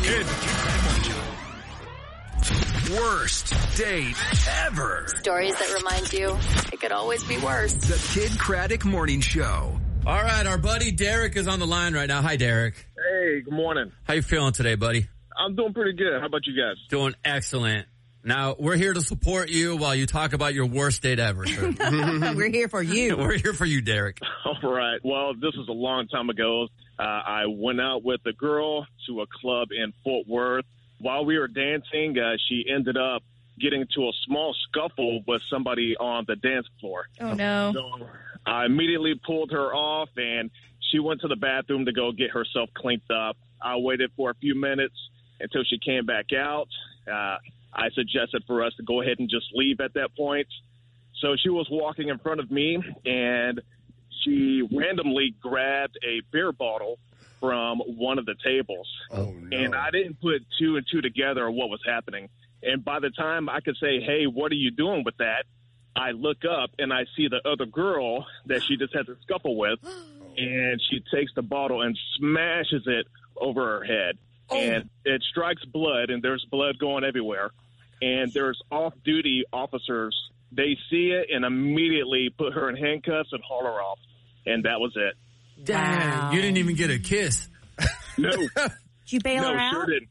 Kid worst date ever. Stories that remind you it could always be worse. The Kid Craddock Morning Show. All right, our buddy Derek is on the line right now. Hi, Derek. Hey, good morning. How you feeling today, buddy? I'm doing pretty good. How about you guys? Doing excellent. Now, we're here to support you while you talk about your worst date ever, sir. We're here for you. We're here for you, Derek. All right. Well, this was a long time ago. I went out with a girl to a club in Fort Worth. While we were dancing, she ended up getting into a small scuffle with somebody on the dance floor. Oh, no. So I immediately pulled her off, and she went to the bathroom to go get herself cleaned up. I waited for a few minutes until she came back out. I suggested for us to go ahead and just leave at that point. So she was walking in front of me, and she randomly grabbed a beer bottle from one of the tables. Oh, no. And I didn't put two and two together what was happening. And by the time I could say, hey, what are you doing with that? I look up and I see the other girl that she just had to scuffle with. And she takes the bottle and smashes it over her head. Oh. And it strikes blood, and there's blood going everywhere. And there's off-duty officers. They see it and immediately put her in handcuffs and haul her off. And that was it. Damn, you didn't even get a kiss. No. Did you bail her out? Sure didn't.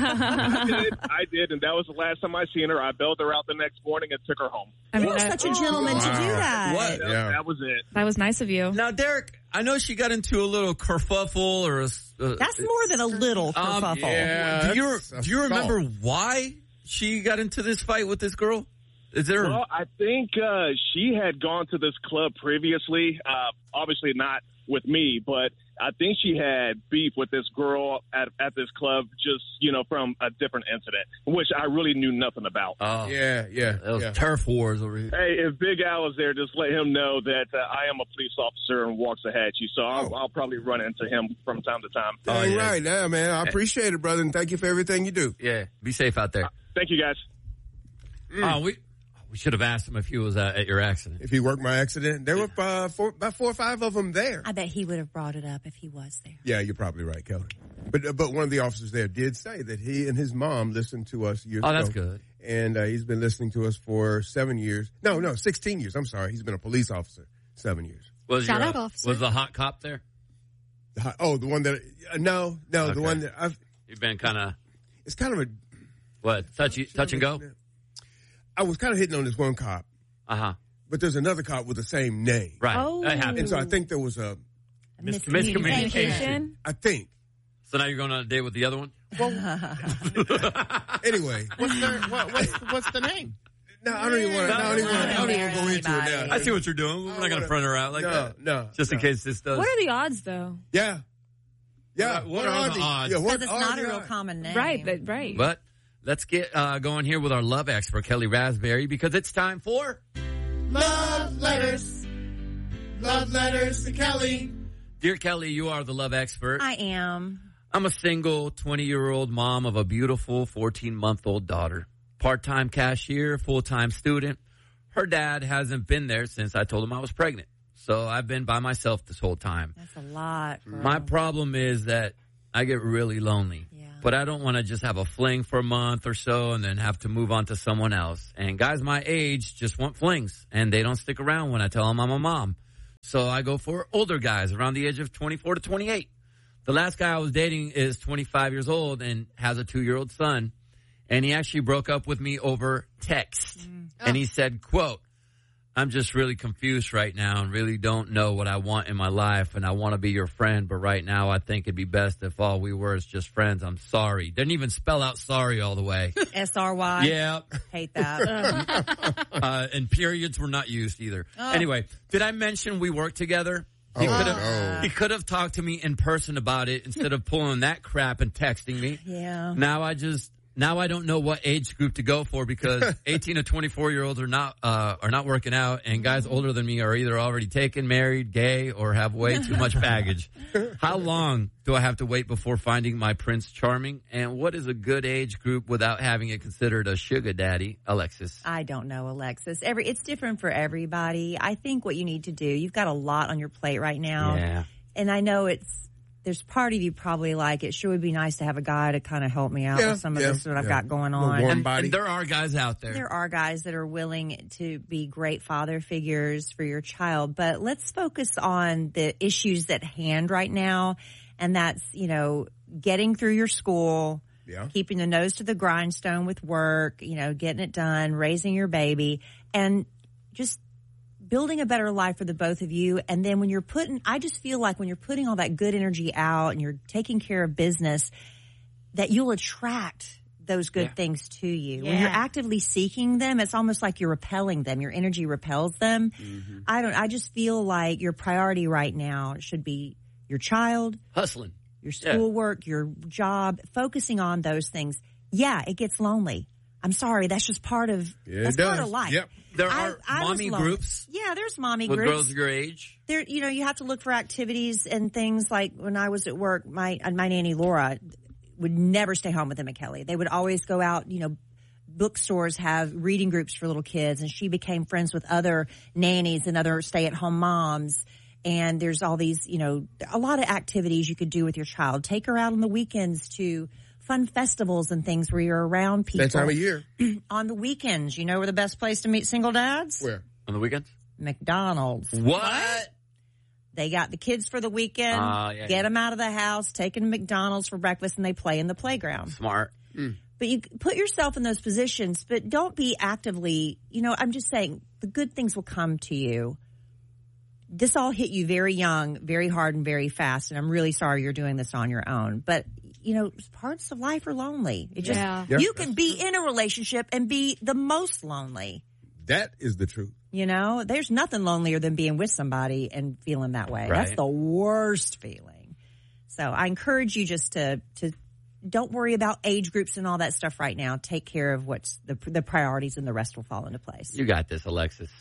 I did, and that was the last time I seen her. I bailed her out the next morning and took her home. You were such a gentleman to do that. What? That was it. That was nice of you. Now, Derek, I know she got into a little kerfuffle or That's more than a little kerfuffle. Yeah, do you remember why she got into this fight with this girl? Is there? Well, I think she had gone to this club previously. Obviously not with me, but I think she had beef with this girl at this club, just, from a different incident, which I really knew nothing about. Oh, yeah. That was turf wars over here. Hey, if Big Al was there, just let him know that I am a police officer and walks ahead of you. So I'll probably run into him from time to time. All right. Yeah, man. I appreciate it, brother, and thank you for everything you do. Yeah. Be safe out there. Thank you, guys. We should have asked him if he was at your accident. If he worked my accident. There were about 4 or 5 of them there. I bet he would have brought it up if he was there. Yeah, you're probably right, Kelly. But one of the officers there did say that he and his mom listened to us years ago. Oh, that's good. And he's been listening to us for 7 years. No, 16 years. I'm sorry. He's been a police officer 7 years. Shout out, officer. Was the hot cop there? The one that... No, okay. The one that I've... You've been kind of... It's kind of a... What, touch and go? I was kind of hitting on this one cop. Uh-huh. But there's another cop with the same name. Right. Oh. That happened. And so I think there was a... Miscommunication. I think. So now you're going on a date with the other one? Well, anyway. What's the name? No, I don't even want to go into it now. I see what you're doing. We're not going to front her out like that. No. Just in case this does. What are the odds, though? Yeah. What are the odds? Yeah, because it's not a real common name. Right. But let's get going here with our love expert, Kelly Raspberry, because it's time for... Love letters. Love letters to Kelly. Dear Kelly, you are the love expert. I am. I'm a single 20-year-old mom of a beautiful 14-month-old daughter. Part-time cashier, full-time student. Her dad hasn't been there since I told him I was pregnant. So I've been by myself this whole time. That's a lot, girl. My problem is that I get really lonely. Yeah. But I don't want to just have a fling for a month or so and then have to move on to someone else. And guys my age just want flings, and they don't stick around when I tell them I'm a mom. So I go for older guys around the age of 24 to 28. The last guy I was dating is 25 years old and has a 2-year-old son. And he actually broke up with me over text. And he said, quote, I'm just really confused right now and really don't know what I want in my life. And I want to be your friend. But right now, I think it'd be best if all we were is just friends. I'm sorry. Didn't even spell out sorry all the way. SRY. Yeah. Hate that. And periods were not used either. Oh. Anyway, did I mention we work together? He could have talked to me in person about it instead of pulling that crap and texting me. Yeah. Now I don't know what age group to go for because 18 to 24-year-olds are not working out, and guys older than me are either already taken, married, gay, or have way too much baggage. How long do I have to wait before finding my Prince Charming? And what is a good age group without having it considered a sugar daddy? Alexis. I don't know, Alexis. It's different for everybody. I think what you need to do, you've got a lot on your plate right now. Yeah. And I know there's part of you probably like, it sure would be nice to have a guy to kind of help me out with some of this that I've got going on. Warm body. And there are guys out there. There are guys that are willing to be great father figures for your child, but let's focus on the issues at hand right now, and that's, getting through your school, keeping the nose to the grindstone with work, getting it done, raising your baby, and just building a better life for the both of you. And then I just feel like when you're putting all that good energy out and you're taking care of business, that you'll attract those good things to you. When you're actively seeking them, it's almost like you're repelling them. Your energy repels them. Mm-hmm. I just feel like your priority right now should be your child. Hustling. Your schoolwork, your job, focusing on those things. Yeah, it gets lonely. I'm sorry, that's just part of part of life. Yep. There are mommy groups. Yeah, there's mommy with groups. Girls your age. There, you have to look for activities and things like when I was at work, my nanny Laura would never stay home with Emma Kelly. They would always go out, bookstores have reading groups for little kids, and she became friends with other nannies and other stay-at-home moms. And there's all these, a lot of activities you could do with your child. Take her out on the weekends to fun festivals and things where you're around people. That time of year. On the weekends, where the best place to meet single dads? Where? On the weekends? McDonald's. What? They got the kids for the weekend, get them out of the house, take them to McDonald's for breakfast, and they play in the playground. Smart. But you put yourself in those positions, but don't be actively, I'm just saying, the good things will come to you. This all hit you very young, very hard, and very fast, and I'm really sorry you're doing this on your own. But, parts of life are lonely. It just you can be in a relationship and be the most lonely. That is the truth. There's nothing lonelier than being with somebody and feeling that way. Right. That's the worst feeling. So I encourage you just to don't worry about age groups and all that stuff right now. Take care of what's the priorities, and the rest will fall into place. You got this, Alexis.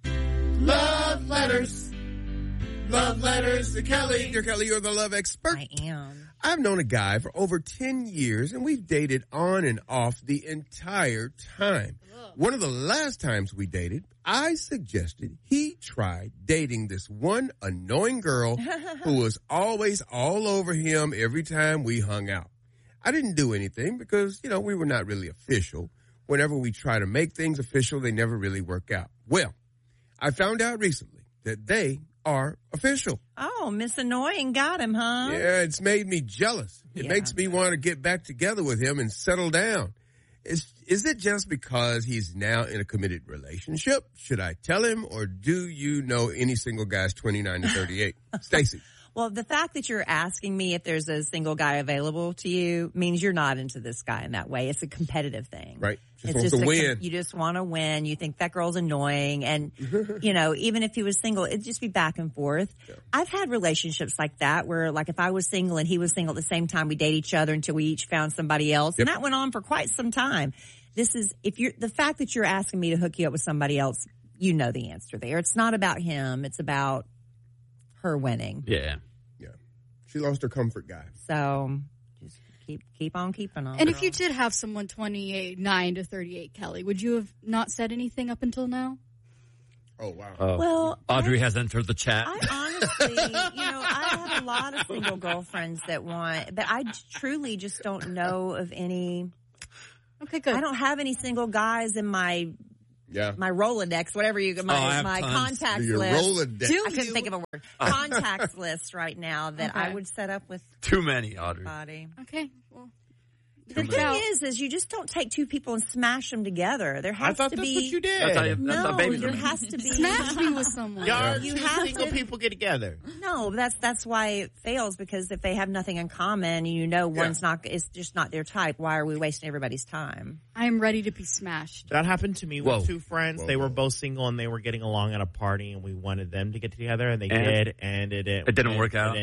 Love letters. Love letters to Kelly. Dear Kelly, you're the love expert. I am. I've known a guy for over 10 years, and we've dated on and off the entire time. One of the last times we dated, I suggested he try dating this one annoying girl who was always all over him every time we hung out. I didn't do anything because, we were not really official. Whenever we try to make things official, they never really work out. Well, I found out recently that they are official. Oh, Miss Annoying got him, huh? Yeah, it's made me jealous. It makes me want to get back together with him and settle down. Is it just because he's now in a committed relationship? Should I tell him, or do you know any single guys 29 to 38? Stacy. Well, the fact that you're asking me if there's a single guy available to you means you're not into this guy in that way. It's a competitive thing. Right. Wants to win. You just want to win. You think that girl's annoying. And, even if he was single, it'd just be back and forth. Yeah. I've had relationships like that where, like, if I was single and he was single at the same time, we date each other until we each found somebody else. Yep. And that went on for quite some time. The fact that you're asking me to hook you up with somebody else, you know the answer there. It's not about him. It's about her winning. Yeah. She lost her comfort guy. So just keep on keeping on. And if you did have someone 29 to 38, Kelly, would you have not said anything up until now? Oh, wow. Well, Audrey has entered the chat. I honestly, I have a lot of single girlfriends that want, but I truly just don't know of any. Okay, good. I don't have any single guys in my Rolodex, whatever my contacts list. Rolodex. I couldn't think of a word. Contacts list right now that I would set up with. Too many, Audrey. Somebody. Okay, well. The thing is you just don't take two people and smash them together. There has to be. That's what you did. There has to be. Smash me with someone. You have single people get together. No, that's why it fails, because if they have nothing in common, one's it's just not their type. Why are we wasting everybody's time? I am ready to be smashed. That happened to me with two friends. They were both single and they were getting along at a party, and we wanted them to get together, and they did, and it didn't work out.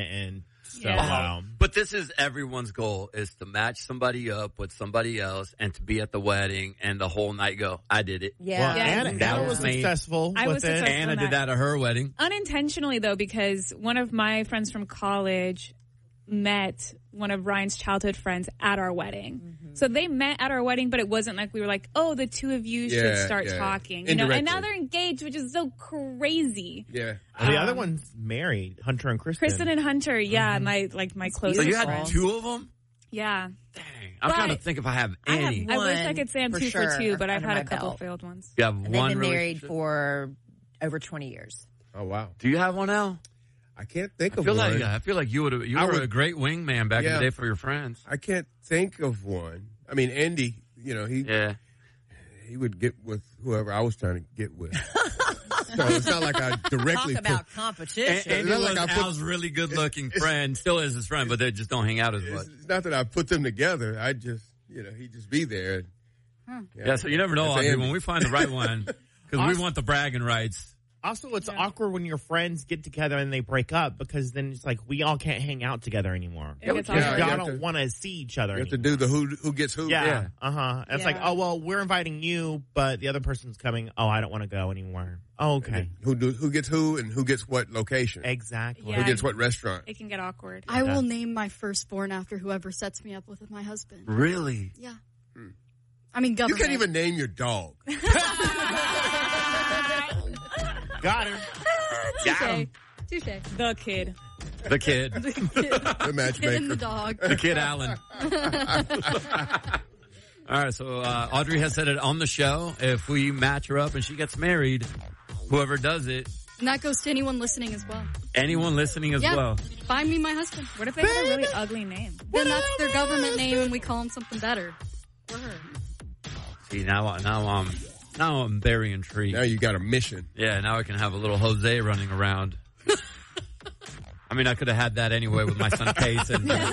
But this is everyone's goal, is to match somebody up with somebody else and to be at the wedding and the whole night go, I did it. Yeah. Anna was successful with it. Anna did that at her wedding. Unintentionally, though, because one of my friends from college met one of Ryan's childhood friends at our wedding. So they met at our wedding, but it wasn't like we were like, oh, the two of you should start talking. You know? And now they're engaged, which is so crazy. Yeah. The other one's married, Hunter and Kristen. Kristen and Hunter, my closest So you had friends. 2 of them? Yeah. Dang. I'm trying to think if I have any. I wish I could say I'm 2 for 2, but I've had a couple belt. failed ones. You have And one they've been married relationship? for over 20 years. Oh, wow. Do you have one, Al? I can't think of I one. feel like you were a great wingman back in the day for your friends. I can't think of one. I mean, Andy, he would get with whoever I was trying to get with. So it's not like I directly Talk about competition. Andy was Al's really good-looking friend, still is his friend, but they just don't hang out as much. It's not that I put them together. I just, he'd just be there. Yeah, so you never know, Audrey, when we find the right one, because we want the bragging rights. Also, it's awkward when your friends get together and they break up because then it's like we all can't hang out together anymore. Y'all don't want to see each other. You have to do the who gets who. Yeah. It's like, oh, well, we're inviting you, but the other person's coming. Oh, I don't want to go anymore. Oh, okay. Who gets who and who gets what location? Exactly. Who gets what restaurant? It can get awkward. I will name my firstborn after whoever sets me up with my husband. Really? Yeah. I mean, government. You can't even name your dog. Got her. Touche. The kid. The kid. The matchmaker. Kid and the dog. The kid, Alan. All right, so Audrey has said it on the show. If we match her up and she gets married, whoever does it. And that goes to anyone listening as well. Anyone listening as well. Find me my husband. What if they have a really ugly name? Then that's their government name and we call them something better. For her. See, now I'm very intrigued. Now you got a mission. Yeah, now I can have a little Jose running around. I mean, I could have had that anyway with my son Case. And, Missed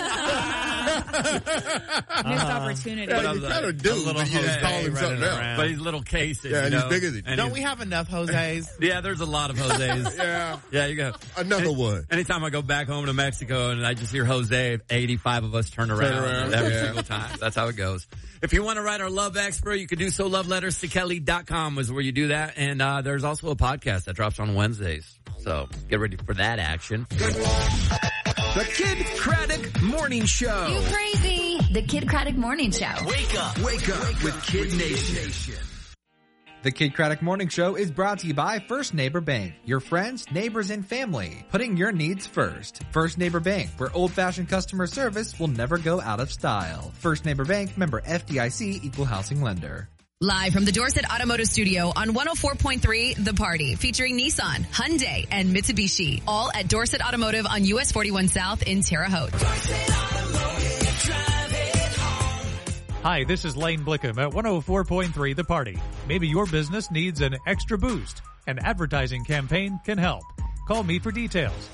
opportunity. Yeah, you kind of do. a little You just call Jose him something else. but he's little Case. Yeah, and he's bigger than you. And Don't we have enough Jose's? Yeah, there's a lot of Jose's. Yeah, you go. Another one. Anytime I go back home to Mexico and I just hear Jose, 85 of us turn around every single time. That's how it goes. If you want to write our love expert, you can do so. LoveLettersToKelly.com is where you do that. And there's also a podcast that drops on Wednesdays. So get ready for that action. The Kid Craddock Morning Show. You crazy. The Kid Craddock Morning Show. Wake up with Kid Nation. The Kid Craddock Morning Show is brought to you by First Neighbor Bank. Your friends, neighbors, and family. Putting your needs first. First Neighbor Bank, where old-fashioned customer service will never go out of style. First Neighbor Bank, member FDIC, equal housing lender. Live from the Dorset Automotive Studio on 104.3 The Party, featuring Nissan, Hyundai, and Mitsubishi. All at Dorset Automotive on US 41 South in Terre Haute. Hi, this is Lane Blickham at 104.3 The Party. Maybe your business needs an extra boost. An advertising campaign can help. Call me for details.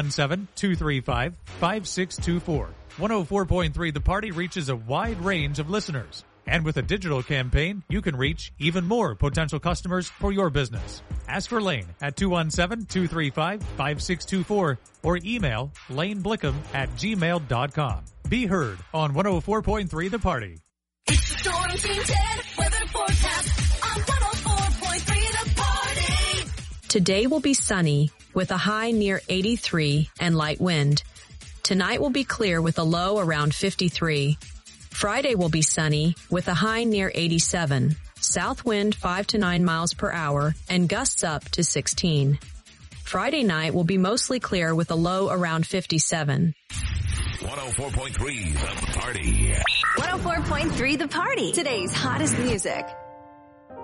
217-235-5624. 104.3 The Party reaches a wide range of listeners. And with a digital campaign, you can reach even more potential customers for your business. Ask for Lane at 217-235-5624 or email laneblickham@gmail.com. Be heard on 104.3 The Party. Storm Team 10 weather forecast on 104.3 The Party. Today will be sunny with a high near 83 and light wind. Tonight will be clear with a low around 53. Friday will be sunny with a high near 87. South wind 5 to 9 miles per hour and gusts up to 16. Friday night will be mostly clear with a low around 57. 104.3 The Party. 104.3 The Party. Today's hottest music.